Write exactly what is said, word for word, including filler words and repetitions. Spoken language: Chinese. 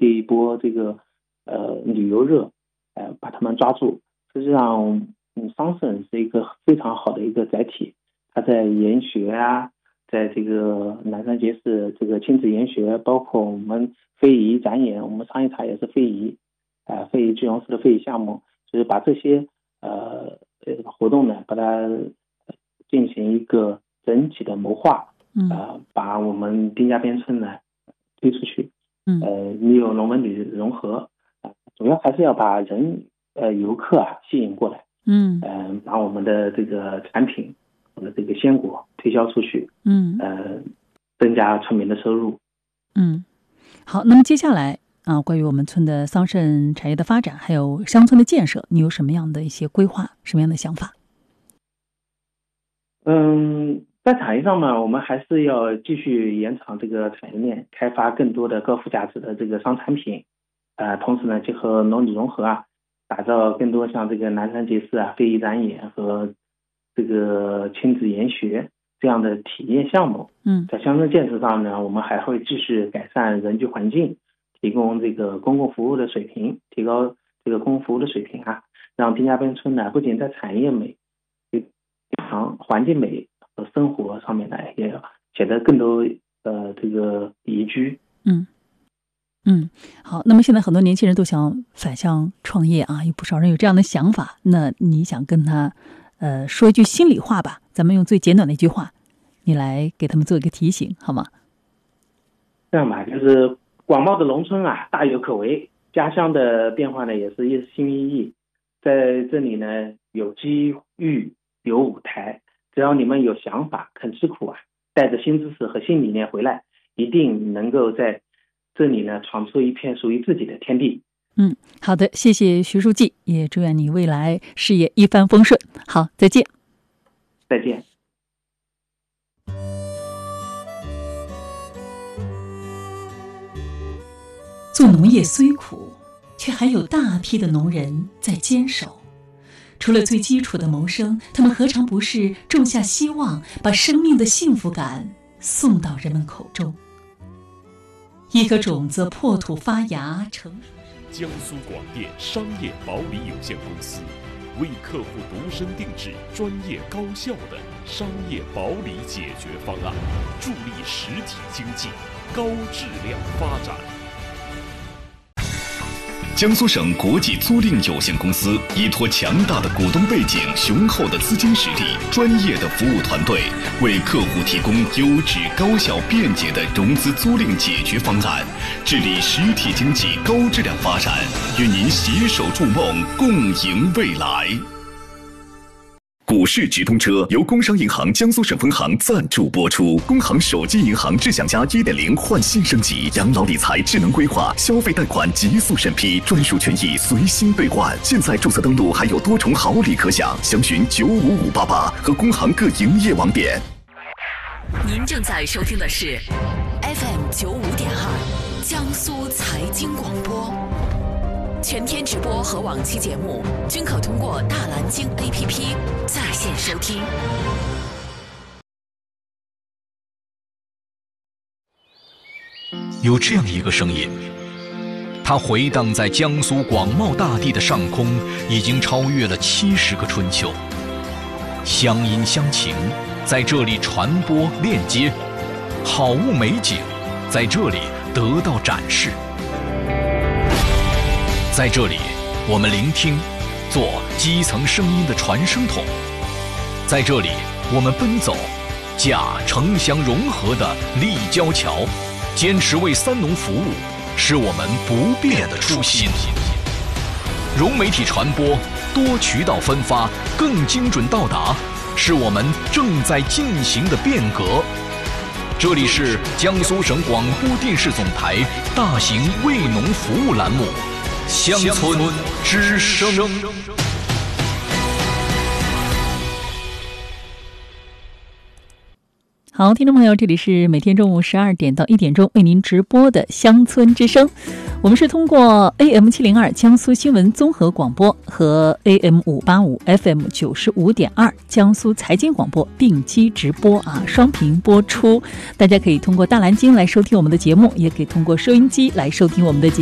这一波这个呃旅游热，呃把他们抓住。实际上，嗯，桑葚是一个非常好的一个载体，它在研学啊，在这个南山节市这个亲子研学，包括我们非遗展演，我们商业茶也是非遗，啊、呃，非遗聚龙寺的非遗项目，就是把这些呃呃活动呢，把它进行一个整体的谋划， 嗯， 呃，把我们丁家边村呢推出去， 嗯， 呃，你有农文旅融合，啊、呃，主要还是要把人呃游客啊吸引过来， 嗯， 嗯、呃，把我们的这个产品，我们的这个鲜果推销出去， 嗯， 呃，增加村民的收入。 嗯，好，那么接下来啊，关于我们村的桑葚产业的发展，还有乡村的建设，你有什么样的一些规划，什么样的想法？ 嗯，在产业上呢，我们还是要继续延长这个产业链，开发更多的高附加值的这个商产品，呃，同时呢，结合农旅融合啊，打造更多像这个南山节市啊、非遗展演和这个亲子研学这样的体验项目。 嗯， 在乡村建设上呢，我们还会继续改善人居环境，提供这个公共服务的水平，提高这个公共服务的水平啊，让丁家边村呢不仅在产业美、环境美和生活上面呢，也要显得更多呃这个宜居。 嗯嗯，好。那么现在很多年轻人都想返乡创业啊，有不少人有这样的想法。那你想跟他呃说一句心里话吧？咱们用最简短的一句话，你来给他们做一个提醒，好吗？ 这样吧，就是广袤的农村啊，大有可为。家乡的变化呢，也是一心一意。在这里呢，有机遇，有舞台。只要你们有想法，肯吃苦啊，带着新知识和新理念回来，一定能够在这里呢闯出一片属于自己的天地。 嗯，好的，谢谢徐书记，也祝愿你未来事业一帆风顺。好，再见。 再见。 做农业虽苦，却还有大批的农人在坚守。除了最基础的谋生，他们何尝不是种下希望，把生命的幸福感送到人们口中？一颗种子破土发芽成熟。 江苏广电商业保理有限公司为客户独身定制专业高效的商业保理解决方案，助力实体经济高质量发展。 江苏省国际租赁有限公司依托强大的股东背景、雄厚的资金实力、专业的服务团队，为客户提供优质、高效、便捷的融资租赁解决方案，致力实体经济高质量发展，与您携手筑梦，共赢未来。股市直通车由工商银行江苏省分行赞助播出。工行手机银行智享家 一点零 换新升级，养老理财智能规划，消费贷款极速审批，专属权益随心兑换。现在注册登录还有多重好礼可享，详询九五五八八和工行各营业网点。 您正在收听的是 F M 九五点二江苏财经广播。全天直播和往期节目均可通过大蓝鲸 A P P 在线收听。 有这样一个声音，它回荡在江苏广袤大地的上空，已经超越了七十个春秋。乡音乡情在这里传播链接，好物美景在这里得到展示。在这里，我们聆听，做基层声音的传声筒；在这里，我们奔走，架城乡融合的立交桥，坚持为三农服务，是我们不变的初心。融媒体传播，多渠道分发，更精准到达，是我们正在进行的变革。这里是江苏省广播电视总台大型为农服务栏目。乡村之声。 好，听众朋友，这里是每天中午十二点到一点钟为您直播的乡村之声。我们是通过 A M 七零二 江苏新闻综合广播和 A M 五八五 F M 九十五点二 江苏财经广播并机直播啊，双屏播出。大家可以通过大蓝鲸来收听我们的节目，也可以通过收音机来收听我们的节目。